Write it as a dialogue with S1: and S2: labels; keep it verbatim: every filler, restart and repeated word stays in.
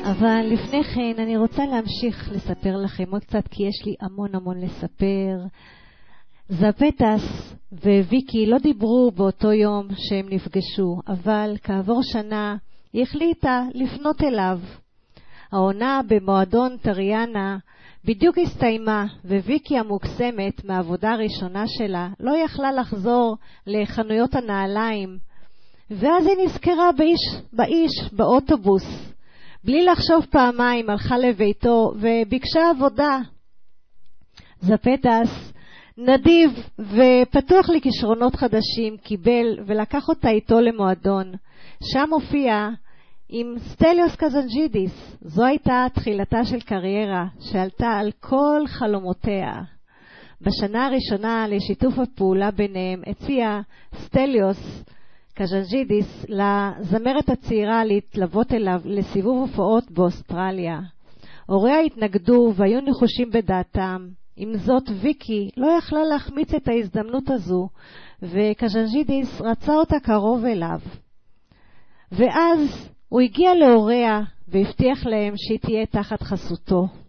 S1: אבל לפני כן אני רוצה להמשיך לספר לכם עוד קצת, כי יש לי המון המון לספר. זפטס וויקי לא דיברו באותו יום שהם נפגשו, אבל כעבור שנה היא החליטה לפנות אליו. העונה במועדון טריאנה בדיוק הסתיימה, וויקי המוקסמת מהעבודה הראשונה שלה לא יכלה לחזור לחנויות הנעליים, ואז היא נזכרה באיש, באיש באוטובוס. בלי לחשוב פעמיים הלכה לביתו וביקשה עבודה. זפטס, נדיב ופתוח לכישרונות חדשים, קיבל ולקח אותה איתו למועדון. שם הופיע עם סטליוס קזנג'ידיס. זו הייתה תחילתה של קריירה שעלתה על כל חלומותיה. בשנה הראשונה לשיתוף הפעולה ביניהם הציע סטליוס קזנג'ידיס לזמרת הצעירה להתלוות אליו לסיבוב הופעות באוסטרליה. הוריה התנגדו והיו נחושים בדעתם. עם זאת ויקי לא יכלה להחמיץ את ההזדמנות הזו, וקזנג'ידיס רצה אותה קרוב אליו. ואז הוא הגיע להוריה והבטיח להם שהיא תהיה תחת חסותו.